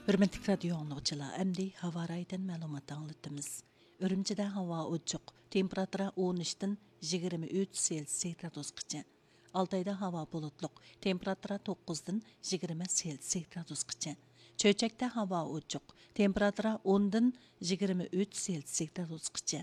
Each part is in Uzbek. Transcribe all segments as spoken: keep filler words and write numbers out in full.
Hürmetlik radyo anlıqçılar, əmdi hava raydan məlumat anlatımız. Ürümçide hava uçuq, temperatura on üçdən yigirma üç Selsius gradusqacha. Altayda hava bulutluq, temperatura to'qqizdan yigirma Selsius gradusqacha. Çöçəkdə hava uçuq, temperatura ondan yigirma üç Selsius gradusqacha.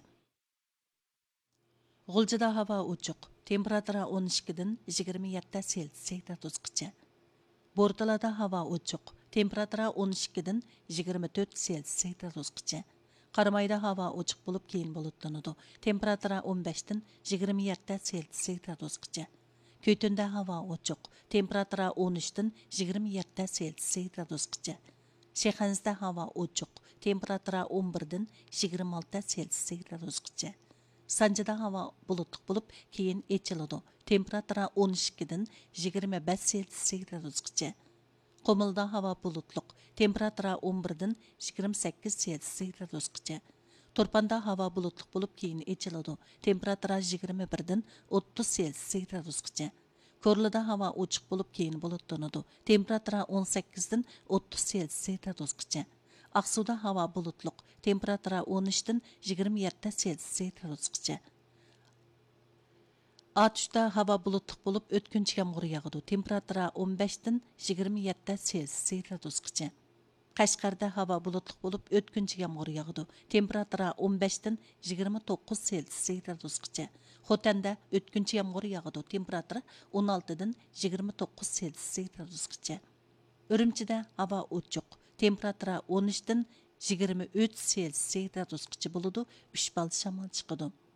G'uljida hava uçuq, temperatura on ikkidən yigirma yetti Selsius gradusqacha. Bortalada hava uçuq, temperatura on ikkidən yigirma to'rt Selsius gradusqacha. Qaramayda hava uçuq bo'lib keyin bulutlanadi. Temperatura on beshdən yigirma yetti Selsius gradusqacha. Көтүндә hava uçuq, temperatura on üçdən yigirma yetti Selsius gradusqacha. Şexanzda hava uçuq, temperatura on birdən yigirma olti Selsius gradusqacha. Sanjida hava bulutluq bo'lib keyin echiladi. Temperatura on ikkidən yigirma besh Selsius gradusqacha. Qumulda hava bulutluq, temperatura on birdən yigirma sakkiz Selsius gradusqacha. Turpanda hava bulutluq bo'lib keyin echiladi. Temperatura yigirma birdən o'ttiz Selsius gradusqacha. Korlida hava ochiq bo'lib keyin bulutlanadi. Temperatura on sakkizdən o'ttiz Selsius gradusqacha. Aqsuda hava bulutluq, temperatura on uchdən yigirma yetti Selsius gradusqacha. Atışda hava bulutluq bo'lib o'tkinchi yomg'ir yog'adi. Temperatura on beshdən yigirma yetti Selsius gradusqacha. Qashqarda hava bulutluq bo'lib o'tkinchi yomg'ir yog'adi. Temperatura on beshdən yigirma to'qqiz Selsius gradusqacha. Xotanda o'tkinchi yomg'ir yog'adi. Temperatura on oltidən yigirma to'qqiz Selsius gradusqacha. Ürümchida hava ochiq. Temperatura on uchdən yigirma uch Selsius gradusqacha bo'ladi. uch bal shamol chiqadi.